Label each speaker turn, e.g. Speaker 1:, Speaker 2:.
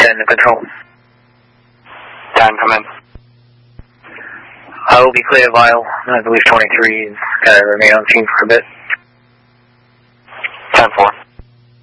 Speaker 1: 10 to control.
Speaker 2: 10, come in.
Speaker 1: I will be clear, Vial. I believe 23 is going to remain on scene for a bit.
Speaker 2: 10-4.